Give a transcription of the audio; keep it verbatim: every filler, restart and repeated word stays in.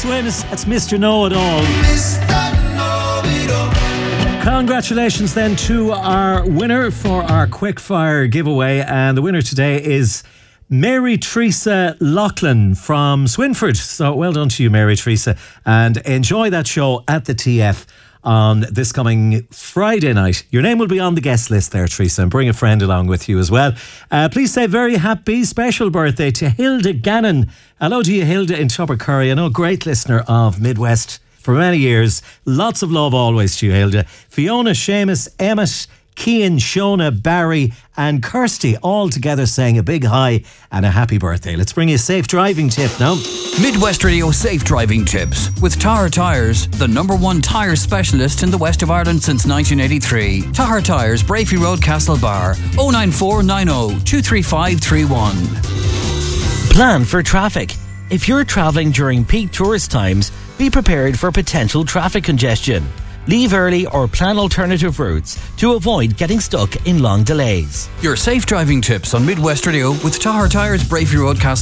Swims, that's Mister Know-It-All. Congratulations then to our winner for our quickfire giveaway, and the winner today is Mary Teresa Loughlin from Swinford. So well done to you, Mary Teresa, and enjoy that show at the T F on this coming Friday night. Your name will be on the guest list there, Teresa, and bring a friend along with you as well. Uh, please say very happy special birthday to Hilda Gannon. Hello to you, Hilda in Tubbercurry. I know, great listener of Midwest for many years. Lots of love always to you, Hilda. Fiona, Seamus, Emmett, Cian, Shona, Barry and Kirsty all together saying a big hi and a happy birthday. Let's bring you a safe driving tip now. Midwest Radio Safe Driving Tips with Tahar Tyres, the number one tyre specialist in the west of Ireland since nineteen eighty-three. Tahar Tyres, Brafey Road, Castlebar. oh nine four nine oh two three five three one. Plan for traffic. If you're travelling during peak tourist times, be prepared for potential traffic congestion. Leave early or plan alternative routes to avoid getting stuck in long delays. Your safe driving tips on Midwest Radio with Tahar Tyres, Brafey Road, Castle.